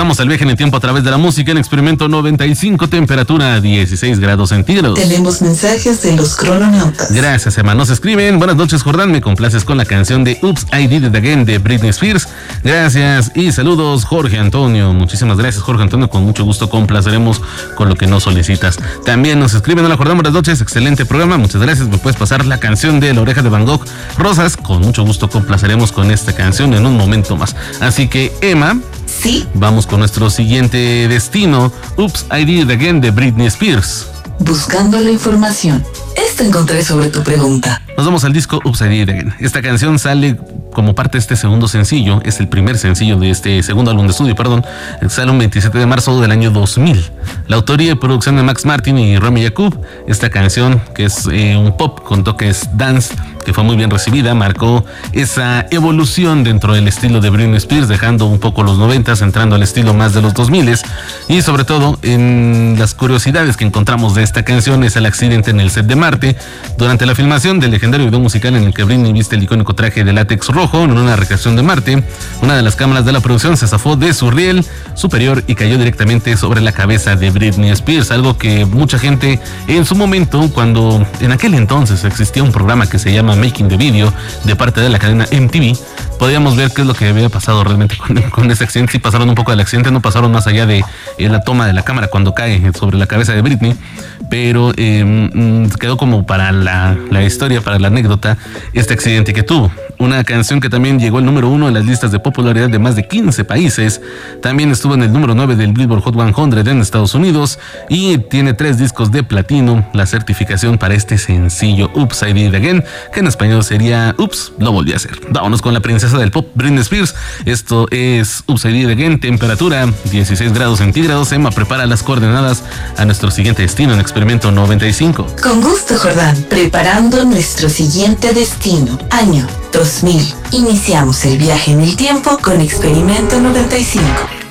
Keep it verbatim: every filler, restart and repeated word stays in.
Comenzamos el viaje en el tiempo a través de la música en Experimento noventa y cinco, temperatura dieciséis grados centígrados. Tenemos mensajes de los crononautas. Gracias, Emma. Nos escriben: buenas noches, Jordán, me complaces con la canción de Oops, I Did It Again de Britney Spears. Gracias y saludos, Jorge Antonio. Muchísimas gracias, Jorge Antonio. Con mucho gusto complaceremos con lo que nos solicitas. También nos escriben: hola, Jordán, buenas noches, excelente programa. Muchas gracias. Me puedes pasar la canción de La Oreja de Van Gogh, Rosas. Con mucho gusto complaceremos con esta canción en un momento más. Así que, Emma, sí, vamos con nuestro siguiente destino. Oops, I Did It Again de Britney Spears. Buscando la información. Esto encontré sobre tu pregunta. Nos vamos al disco Oops, I Did It Again. Esta canción sale como parte de este segundo sencillo. Es el primer sencillo de este segundo álbum de estudio, perdón. Sale un veintisiete de marzo del año dos mil. La autoría y producción de Max Martin y Rami Yacoub. Esta canción, que es eh, un pop con toques dance, que fue muy bien recibida, marcó esa evolución dentro del estilo de Britney Spears, dejando un poco los noventas, entrando al estilo más de los dos miles. Y sobre todo, en las curiosidades que encontramos de esta canción es el accidente en el set de Marte durante la filmación del legendario video musical en el que Britney viste el icónico traje de látex rojo en una recreación de Marte. Una de las cámaras de la producción se zafó de su riel superior y cayó directamente sobre la cabeza de Britney Spears, algo que mucha gente en su momento, cuando en aquel entonces existía un programa que se llama Making the Video de parte de la cadena M T V, podíamos ver qué es lo que había pasado realmente con, con ese accidente. Sí pasaron un poco del accidente, no pasaron más allá de eh, la toma de la cámara cuando cae sobre la cabeza de Britney, pero eh, quedó como para la, la historia, para la anécdota, este accidente que tuvo. Una canción que también llegó al número uno en las listas de popularidad de más de quince países. También estuvo en el número nueve del Billboard Hot cien en Estados Unidos y tiene tres discos de platino, la certificación para este sencillo Oops, I Did It Again, que en español sería Ups, lo volví a hacer. Vámonos con la princesa del pop, Britney Spears. Esto es Oops, I Did It Again, temperatura dieciséis grados centígrados. Emma, prepara las coordenadas a nuestro siguiente destino en Experimento noventa y cinco. Con gusto, Jordán. Preparando nuestro siguiente destino. Año dos mil. Iniciamos el viaje en el tiempo con Experimento noventa y cinco.